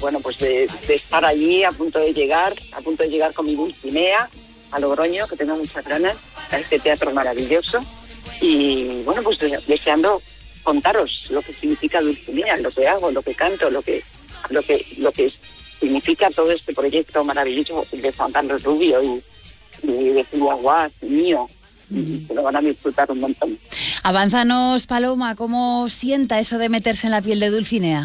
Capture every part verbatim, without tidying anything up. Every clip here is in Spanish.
bueno, pues de, de estar allí a punto de llegar, a punto de llegar con mi Dulcinea a Logroño, que tengo muchas ganas, a este teatro maravilloso. Y bueno, pues deseando contaros lo que significa Dulcinea, lo que hago, lo que canto, lo que lo que lo que significa todo este proyecto maravilloso de Juan Carlos Rubio y, y de Julia Guas, mío. Y se lo van a disfrutar un montón. Avánzanos, Paloma, ¿cómo sienta eso de meterse en la piel de Dulcinea?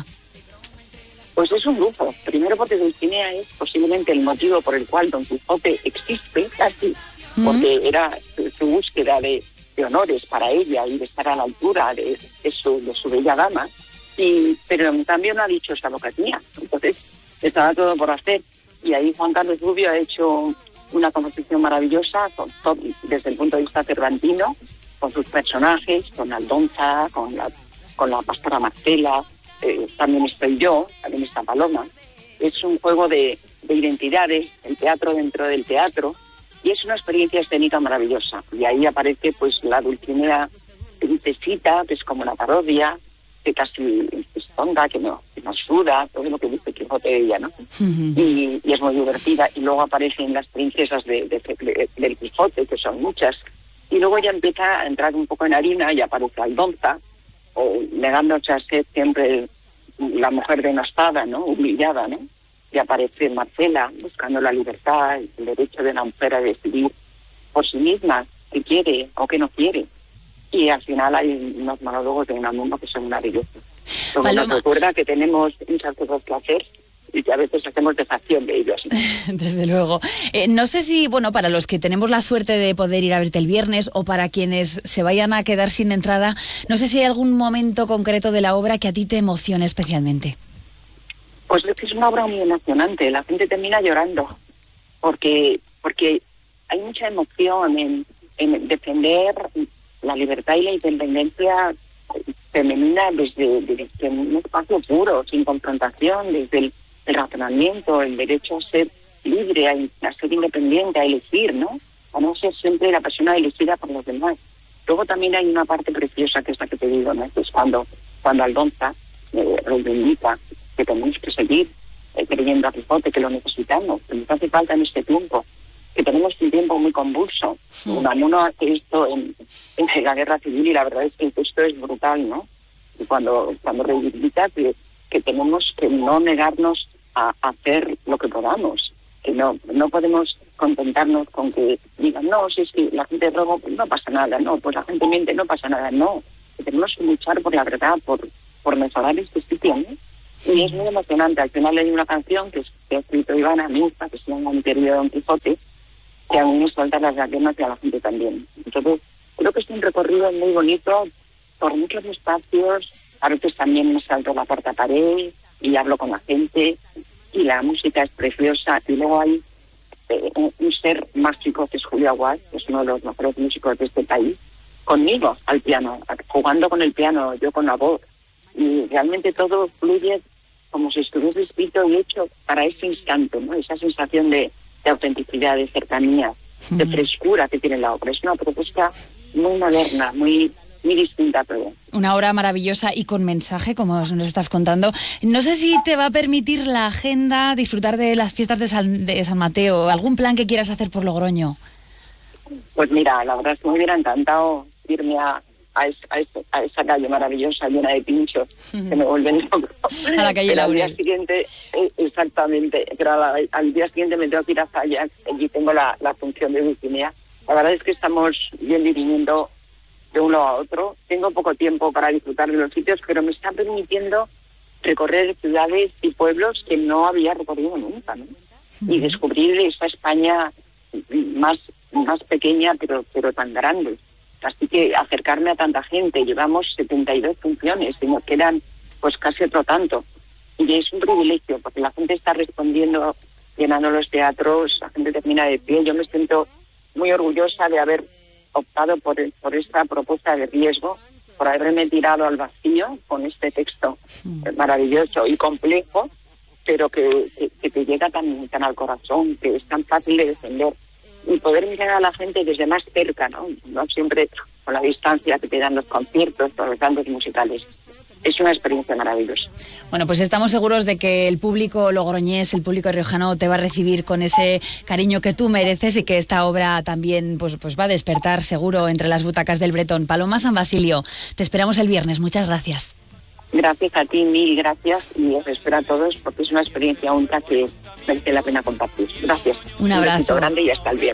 Pues es un lujo. Primero porque Dulcinea es posiblemente el motivo por el cual Don Quijote existe, casi, ¿Mm? porque era su, su búsqueda de, de honores para ella y de estar a la altura de, de, su, de su bella dama. Y, pero también no ha dicho esa locatía. Entonces estaba todo por hacer. Y ahí Juan Carlos Rubio ha hecho una composición maravillosa con todo, desde el punto de vista cervantino, con sus personajes, con Aldonza, con la, con la pastora Marcela, eh, también estoy yo, también está Paloma. Es un juego de, de identidades, el teatro dentro del teatro, y es una experiencia escénica maravillosa. Y ahí aparece pues la Dulcinea Princesita, que es como una parodia, que casi es tonta, que no, que no suda, todo lo que dice Quijote de ella, ¿no? Uh-huh. Y, y es muy divertida. Y luego aparecen las princesas de, de, de, del Quijote, que son muchas. Y luego ya empieza a entrar un poco en harina y aparece Aldonza, o negándose a ser siempre la mujer denostada, ¿no? Humillada, ¿no? Y aparece Marcela, buscando la libertad, el derecho de la mujer a decidir por sí misma qué quiere o qué no quiere. Y al final hay unos monólogos de Unamuno que son maravillosos. Como nos recuerda que tenemos muchas cosas que hacer y que a veces hacemos desacción de ellos. Desde luego. Eh, no sé si, bueno, para los que tenemos la suerte de poder ir a verte el viernes o para quienes se vayan a quedar sin entrada, no sé si hay algún momento concreto de la obra que a ti te emocione especialmente. Pues es que es una obra muy emocionante. La gente termina llorando porque porque hay mucha emoción en, en defender la libertad y la independencia femenina desde, desde un espacio puro, sin confrontación, desde el, el razonamiento, el derecho a ser libre, a, a ser independiente, a elegir, ¿no? A no ser siempre la persona elegida por los demás. Luego también hay una parte preciosa que es la que te digo, ¿no? Que es cuando, cuando Aldonza eh, reivindica que tenemos que seguir eh, creyendo a Quijote, que lo necesitamos, que nos hace falta en este tiempo, que tenemos un tiempo muy convulso. Sí. Unamuno hace esto en, en la guerra civil y la verdad es que esto es brutal, ¿no? Y cuando, cuando reivindica que, que tenemos que no negarnos a, a hacer lo que podamos, que no no podemos contentarnos con que digan, no, si es que la gente roba, pues no pasa nada, no, pues la gente miente, no pasa nada, no. Que tenemos que luchar por la verdad, por, por mejorar este sitio, ¿no? Y es muy emocionante. Al final hay una canción que, que ha escrito Ivana, mi hija, que se llama Interior de Don Quijote, que a mí me suelta las lágrimas y a la gente también. Entonces, creo que es un recorrido muy bonito por muchos espacios. A veces también me salto la cuarta pared y hablo con la gente y la música es preciosa. Y luego hay eh, un, un ser mágico que es Julia Guas, que es uno de los mejores músicos de este país, conmigo al piano, jugando con el piano, yo con la voz. Y realmente todo fluye como si estuviese escrito y hecho para ese instante, ¿no? Esa sensación de de autenticidad, de cercanía, de mm. frescura que tiene la obra. Es una propuesta muy moderna, muy muy distinta a todo. Una obra maravillosa y con mensaje, como nos estás contando. No sé si te va a permitir la agenda disfrutar de las fiestas de San, de San Mateo, algún plan que quieras hacer por Logroño. Pues mira, la verdad es que me hubiera encantado irme a A esa, a, esa, a esa calle maravillosa llena de pinchos uh-huh. que me vuelven loco. A la calle Laurel. Al día siguiente, eh, exactamente, pero a la, al día siguiente me tengo que ir a Zaya, allí tengo la, la función de Dulcinea. La verdad es que estamos bien viniendo de uno a otro. Tengo poco tiempo para disfrutar de los sitios, pero me está permitiendo recorrer ciudades y pueblos que no había recorrido nunca, ¿no? Uh-huh. Y descubrir esta España más, más pequeña, pero, pero tan grande. Así que acercarme a tanta gente, llevamos setenta y dos funciones y nos quedan pues casi otro tanto. Y es un privilegio porque la gente está respondiendo, llenando los teatros, la gente termina de pie. Yo me siento muy orgullosa de haber optado por, por esta propuesta de riesgo, por haberme tirado al vacío con este texto sí. maravilloso y complejo, pero que, que, que te llega tan, tan al corazón, que es tan fácil de defender. Y poder mirar a la gente desde más cerca, ¿no? No siempre con la distancia que te dan los conciertos, los cantos musicales. es una experiencia maravillosa. Bueno, pues estamos seguros de que el público logroñés, el público riojano te va a recibir con ese cariño que tú mereces y que esta obra también pues, pues va a despertar seguro entre las butacas del Bretón. Paloma San Basilio, te esperamos el viernes. Muchas gracias. Gracias a ti, mil gracias, y os espero a todos porque es una experiencia única que merece la pena compartir. Gracias. Un abrazo. Un besito grande y hasta el viernes.